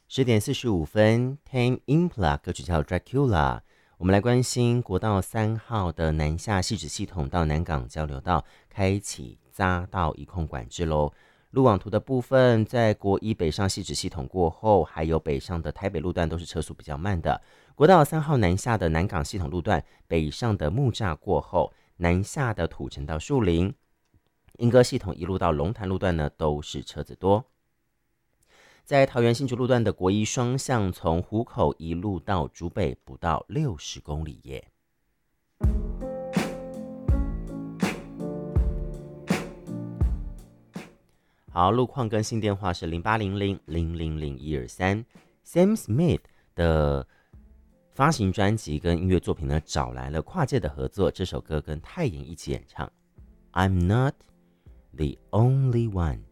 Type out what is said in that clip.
10点45分 ，Tame Impala 歌曲叫 Dracula。我们来关心国道3号的南下汐止系统到南港交流道开启匝道一控管制喽。路网图的部分，在国一北上汐止系统过后，还有北上的台北路段都是车速比较慢的。国道3号南下的南港系统路段，北上的木栅过后，南下的土城到树林，莺歌系统一路到龙潭路段呢，都是车子多。在桃园新竹路段的国一双向，从湖口一路到竹北不到60公里耶。好，路况更新电话是0800000123。Sam Smith 的发行专辑跟音乐作品呢，找来了跨界的合作，这首歌跟泰妍一起演唱。I'm not the only one。